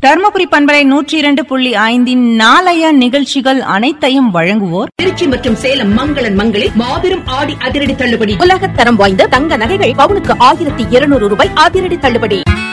தர்மபுரி பண்பலை 102.5 நாளைய நிகழ்ச்சிகள் அனைத்தையும் வழங்குவோர் திருச்சி மற்றும் சேலம் மங்களன் மங்களில் மாபெரும் ஆடி அதிரடி தள்ளுபடி. உலகத்தரம் வாய்ந்த தங்க நகைகள் பவுனுக்கு 1200 ரூபாய் அதிரடி தள்ளுபடி.